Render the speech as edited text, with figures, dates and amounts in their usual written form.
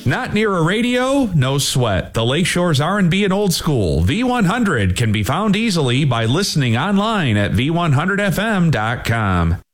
Not near a radio? No sweat. The Lakeshore's R&B and old school, V100, can be found easily by listening online at v100fm.com.